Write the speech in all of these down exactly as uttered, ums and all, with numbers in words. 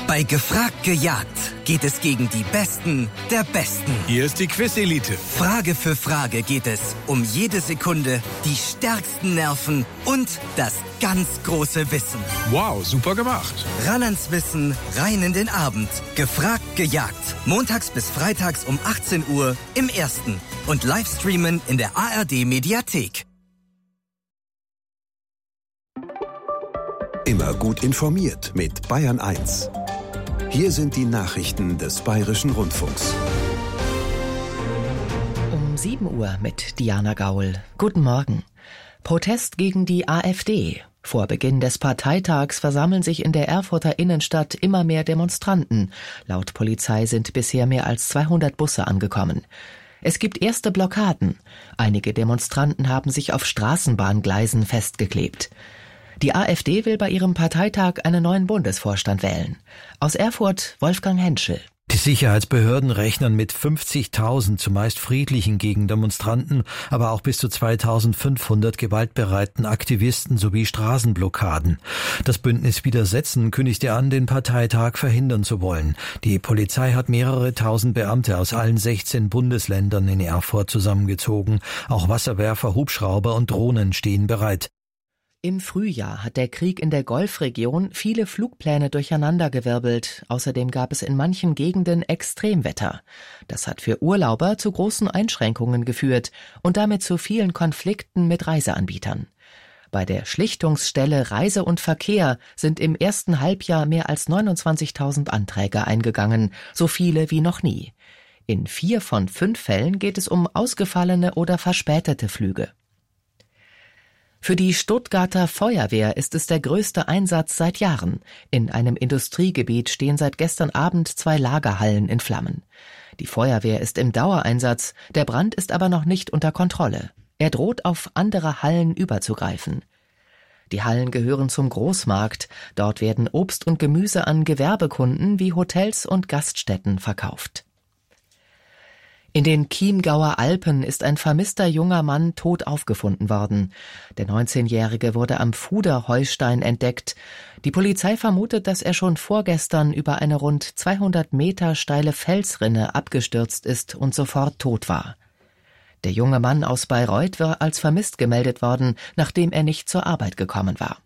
Bei Gefragt gejagt geht es gegen die Besten der Besten. Hier ist die Quiz-Elite. Frage für Frage geht es um jede Sekunde, die stärksten Nerven und das ganz große Wissen. Wow, super gemacht. Ran ans Wissen, rein in den Abend. Gefragt gejagt. Montags bis freitags um achtzehn Uhr im Ersten. Und Livestreamen in der A R D-Mediathek. Immer gut informiert mit Bayern eins. Hier sind die Nachrichten des Bayerischen Rundfunks. Um sieben Uhr mit Diana Gaul. Guten Morgen. Protest gegen die AfD. Vor Beginn des Parteitags versammeln sich in der Erfurter Innenstadt immer mehr Demonstranten. Laut Polizei sind bisher mehr als zweihundert Busse angekommen. Es gibt erste Blockaden. Einige Demonstranten haben sich auf Straßenbahngleisen festgeklebt. Die AfD will bei ihrem Parteitag einen neuen Bundesvorstand wählen. Aus Erfurt Wolfgang Henschel. Die Sicherheitsbehörden rechnen mit fünfzigtausend zumeist friedlichen Gegendemonstranten, aber auch bis zu zweitausendfünfhundert gewaltbereiten Aktivisten sowie Straßenblockaden. Das Bündnis Widersetzen kündigte an, den Parteitag verhindern zu wollen. Die Polizei hat mehrere tausend Beamte aus allen sechzehn Bundesländern in Erfurt zusammengezogen. Auch Wasserwerfer, Hubschrauber und Drohnen stehen bereit. Im Frühjahr hat der Krieg in der Golfregion viele Flugpläne durcheinandergewirbelt. Außerdem gab es in manchen Gegenden Extremwetter. Das hat für Urlauber zu großen Einschränkungen geführt und damit zu vielen Konflikten mit Reiseanbietern. Bei der Schlichtungsstelle Reise und Verkehr sind im ersten Halbjahr mehr als neunundzwanzigtausend Anträge eingegangen, so viele wie noch nie. In vier von fünf Fällen geht es um ausgefallene oder verspätete Flüge. Für die Stuttgarter Feuerwehr ist es der größte Einsatz seit Jahren. In einem Industriegebiet stehen seit gestern Abend zwei Lagerhallen in Flammen. Die Feuerwehr ist im Dauereinsatz, der Brand ist aber noch nicht unter Kontrolle. Er droht auf andere Hallen überzugreifen. Die Hallen gehören zum Großmarkt. Dort werden Obst und Gemüse an Gewerbekunden wie Hotels und Gaststätten verkauft. In den Chiemgauer Alpen ist ein vermisster junger Mann tot aufgefunden worden. Der neunzehnjährige wurde am Fuder-Heustein entdeckt. Die Polizei vermutet, dass er schon vorgestern über eine rund zweihundert Meter steile Felsrinne abgestürzt ist und sofort tot war. Der junge Mann aus Bayreuth war als vermisst gemeldet worden, nachdem er nicht zur Arbeit gekommen war.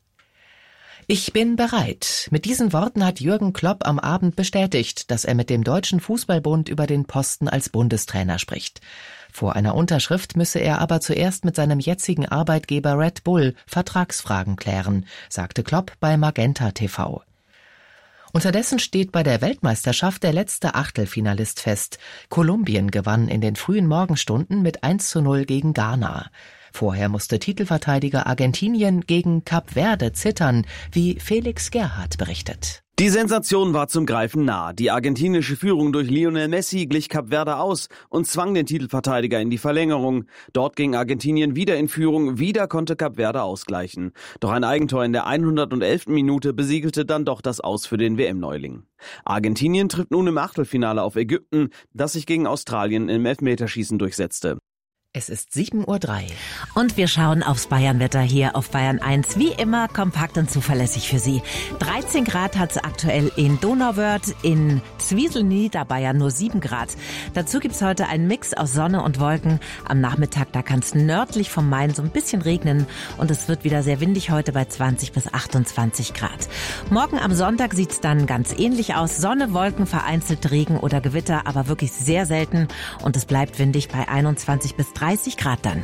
Ich bin bereit. Mit diesen Worten hat Jürgen Klopp am Abend bestätigt, dass er mit dem Deutschen Fußballbund über den Posten als Bundestrainer spricht. Vor einer Unterschrift müsse er aber zuerst mit seinem jetzigen Arbeitgeber Red Bull Vertragsfragen klären, sagte Klopp bei Magenta T V. Unterdessen steht bei der Weltmeisterschaft der letzte Achtelfinalist fest. Kolumbien gewann in den frühen Morgenstunden mit eins zu null gegen Ghana. Vorher musste Titelverteidiger Argentinien gegen Kap Verde zittern, wie Felix Gerhardt berichtet. Die Sensation war zum Greifen nah. Die argentinische Führung durch Lionel Messi glich Kap Verde aus und zwang den Titelverteidiger in die Verlängerung. Dort ging Argentinien wieder in Führung, wieder konnte Kap Verde ausgleichen. Doch ein Eigentor in der hundertelften Minute besiegelte dann doch das Aus für den W M-Neuling. Argentinien trifft nun im Achtelfinale auf Ägypten, das sich gegen Australien im Elfmeterschießen durchsetzte. Es ist sieben Uhr drei. Und wir schauen aufs Bayernwetter hier auf Bayern eins. Wie immer kompakt und zuverlässig für Sie. dreizehn Grad hat es aktuell in Donauwörth, in Zwiesel, Niederbayern nur sieben Grad. Dazu gibt es heute einen Mix aus Sonne und Wolken. Am Nachmittag, da kann es nördlich vom Main so ein bisschen regnen. Und es wird wieder sehr windig heute bei zwanzig bis achtundzwanzig Grad. Morgen am Sonntag sieht es dann ganz ähnlich aus. Sonne, Wolken, vereinzelt Regen oder Gewitter, aber wirklich sehr selten. Und es bleibt windig bei einundzwanzig bis dreißig Grad dann.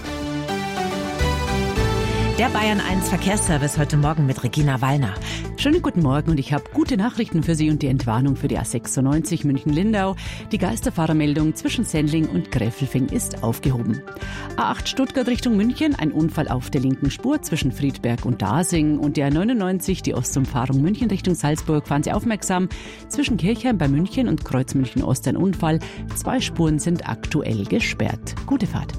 Der Bayern eins Verkehrsservice heute Morgen mit Regina Wallner. Schönen guten Morgen und ich habe gute Nachrichten für Sie und die Entwarnung für die A sechsundneunzig München-Lindau. Die Geisterfahrermeldung zwischen Sendling und Gräfelfing ist aufgehoben. A acht Stuttgart Richtung München, ein Unfall auf der linken Spur zwischen Friedberg und Dasing und die A neunundneunzig, die Ostumfahrung München Richtung Salzburg. Fahren Sie aufmerksam. Zwischen Kirchheim bei München und Kreuz München Ost ein Unfall. Zwei Spuren sind aktuell gesperrt. Gute Fahrt.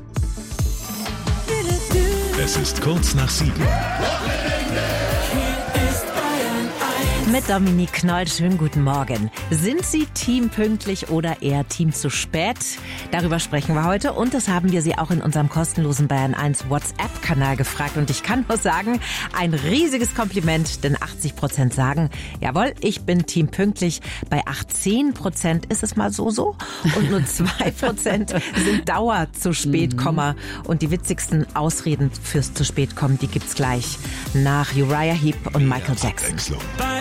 Es ist kurz nach sieben. Mit Dominique Knoll, schönen guten Morgen. Sind Sie Team pünktlich oder eher Team zu spät? Darüber sprechen wir heute und das haben wir Sie auch in unserem kostenlosen Bayern eins WhatsApp-Kanal gefragt. Und ich kann nur sagen, ein riesiges Kompliment, denn achtzig Prozent sagen, jawohl, ich bin Team pünktlich. Bei achtzehn Prozent ist es mal so so und nur zwei Prozent sind Dauer zu spät kommen. Und die witzigsten Ausreden fürs zu spät kommen, die gibt's gleich nach Uriah Heep und Michael Jackson.